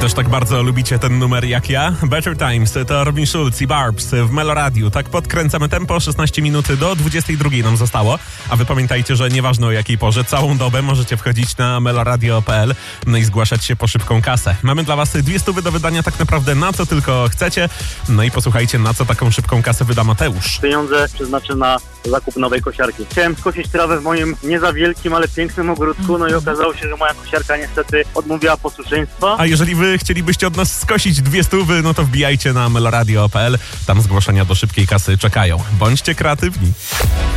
też tak bardzo lubicie ten numer jak ja? Better Times to Robin Schulz i Barbs w Meloradiu. Tak podkręcamy tempo, 16 minut do 22 nam zostało. A wy pamiętajcie, że nieważne o jakiej porze, całą dobę możecie wchodzić na meloradio.pl no i zgłaszać się po szybką kasę. Mamy dla was 200 do wydania tak naprawdę na co tylko chcecie. No i posłuchajcie, na co taką szybką kasę wyda Mateusz. Pieniądze przeznaczę na zakup nowej kosiarki. Chciałem skosić trawę w moim nie za wielkim, ale pięknym ogródku, no i okazało się, że moja kosiarka niestety odmówiła posłuszeństwa. A jeżeli wy chcielibyście od nas skosić 200, no to wbijajcie na meloradio.pl. Tam zgłoszenia do szybkiej kasy czekają. Bądźcie kreatywni.